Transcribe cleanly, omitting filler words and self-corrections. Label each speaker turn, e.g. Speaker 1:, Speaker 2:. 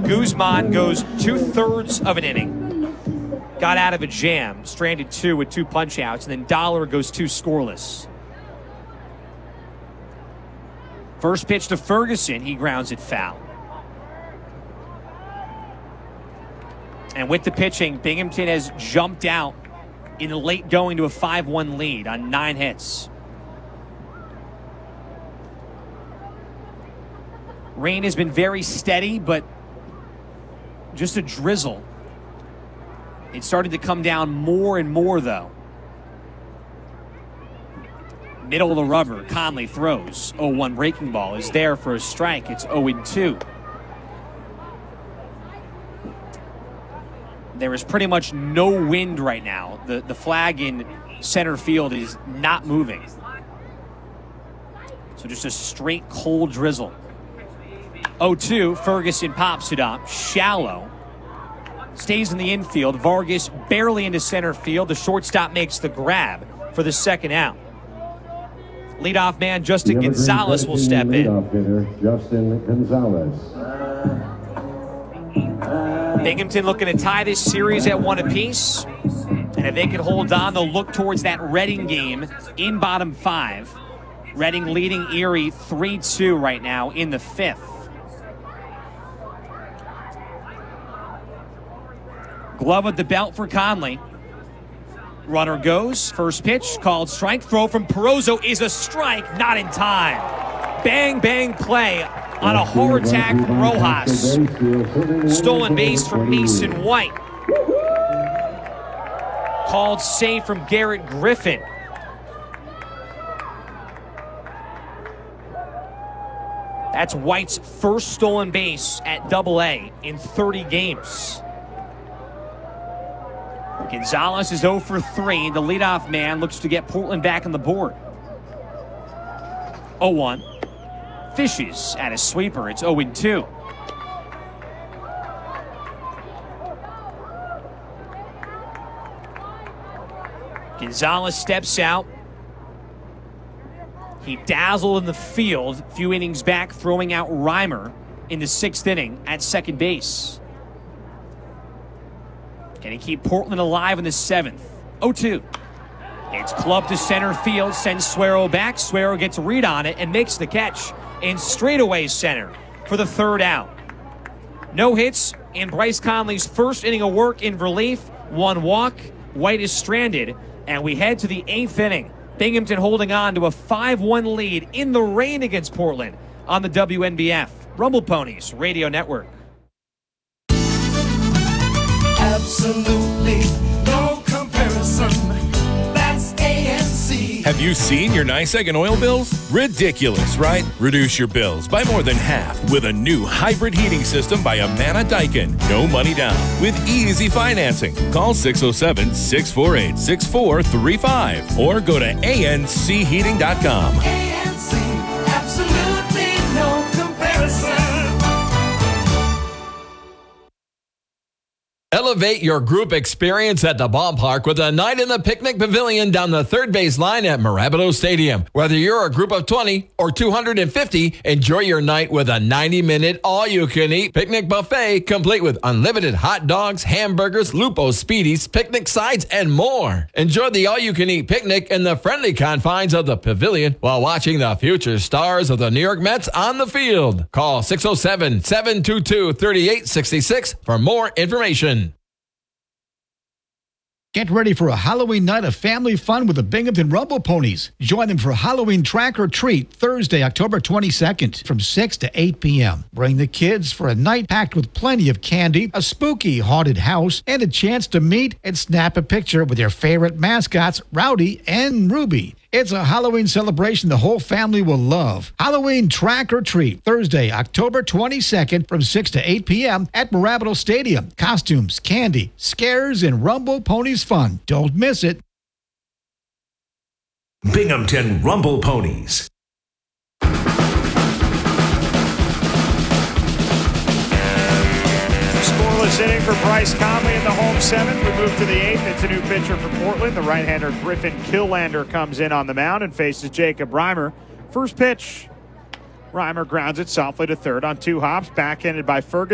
Speaker 1: Guzman goes 2/3 of an inning. Got out of a jam, stranded 2 with 2 punch-outs, and then Dollar goes 2 scoreless. First pitch to Ferguson, he grounds it foul. And with the pitching, Binghamton has jumped out in the late going to a 5-1 lead on 9 hits. Rain has been very steady, but just a drizzle. It started to come down more and more, though. Middle of the rubber, Conley throws. 0-1 breaking ball is there for a strike. It's 0-2. There is pretty much no wind right now. The flag in center field is not moving. So just a straight cold drizzle. 0-2, Ferguson pops it up. Shallow. Stays in the infield. Vargas barely into center field. The shortstop makes the grab for the second out. Leadoff man Justin Gonzalez will step in.
Speaker 2: Justin Gonzalez.
Speaker 1: Binghamton looking to tie this series at 1 apiece. And if they can hold on, they'll look towards that Reading game in bottom 5. Reading leading Erie 3-2 right now in the 5th. Glove at the belt for Conley. Runner goes. First pitch, called strike. Throw from Perozo is a strike, not in time. Bang, bang play on a hard attack from Rojas. Stolen base from Mason White. Called save from Garrett Griffin. That's White's first stolen base at Double-A in 30 games. Gonzalez is 0 for 3. The leadoff man looks to get Portland back on the board. 0-1. Fishes at a sweeper. It's 0-2. Gonzalez steps out. He dazzled in the field. A few innings back, throwing out Reimer in the 6th inning at second base. Can he keep Portland alive in the 7th? 0-2. It's clubbed to center field, sends Suero back. Suero gets a read on it and makes the catch in straightaway center for the 3rd out. No hits in Bryce Conley's first inning of work in relief. 1 walk. White is stranded, and we head to the 8th inning. Binghamton holding on to a 5-1 lead in the rain against Portland on the WNBF Rumble Ponies Radio Network.
Speaker 3: Absolutely no comparison. That's ANC.
Speaker 4: Have you seen your NYSEG and oil bills? Ridiculous, right? Reduce your bills by more than half with a new hybrid heating system by Amana Daikin. No money down with easy financing. Call 607-648-6435 or go to ancheating.com.
Speaker 3: ANC, absolutely no comparison.
Speaker 5: Elevate your group experience at the ballpark with a night in the picnic pavilion down the third base line at Marabito Stadium. Whether you're a group of 20 or 250, enjoy your night with a 90-minute all-you-can-eat picnic buffet complete with unlimited hot dogs, hamburgers, Lupo Speedies, picnic sides, and more. Enjoy the all-you-can-eat picnic in the friendly confines of the pavilion while watching the future stars of the New York Mets on the field. Call 607-722-3866 for more information.
Speaker 6: Get ready for a Halloween night of family fun with the Binghamton Rumble Ponies. Join them for Halloween Track or Treat Thursday, October 22nd from 6 to 8 p.m. Bring the kids for a night packed with plenty of candy, a spooky haunted house, and a chance to meet and snap a picture with your favorite mascots, Rowdy and Ruby. It's a Halloween celebration the whole family will love. Halloween Track or Treat, Thursday, October 22nd from 6 to 8 p.m. at Marabito Stadium. Costumes, candy, scares, and Rumble Ponies fun. Don't miss it.
Speaker 7: Binghamton Rumble Ponies.
Speaker 8: Scoreless inning for Bryce Conley in the home 7th. We move to the 8th. It's a new pitcher for Portland. The right-hander Griffin Killander comes in on the mound and faces Jacob Reimer. First pitch, Reimer grounds it softly to third on 2 hops, backhanded by Ferguson.